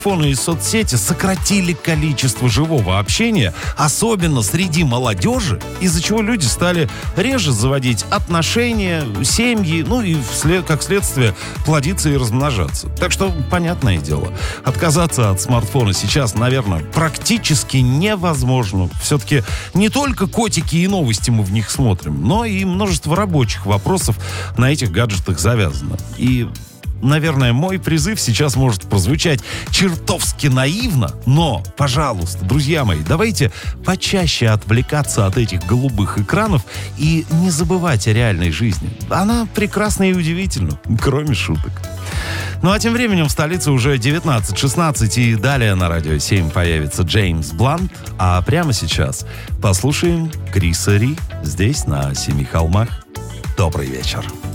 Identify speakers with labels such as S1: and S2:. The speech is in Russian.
S1: Смартфоны и соцсети сократили количество живого общения, особенно среди молодежи, из-за чего люди стали реже заводить отношения, семьи, ну и как следствие плодиться и размножаться. Так что, понятное дело, отказаться от смартфона сейчас, наверное, практически невозможно. Все-таки не только котики и новости мы в них смотрим, но и множество рабочих вопросов на этих гаджетах завязано. И наверное, мой призыв сейчас может прозвучать чертовски наивно, но, пожалуйста, друзья мои, давайте почаще отвлекаться от этих голубых экранов и не забывать о реальной жизни. Она прекрасна и удивительна, кроме шуток. Ну а тем временем в столице уже 19:16, и далее на Радио 7 появится Джеймс Блант, а прямо сейчас послушаем Криса Ри здесь, на Семи холмах. Добрый вечер.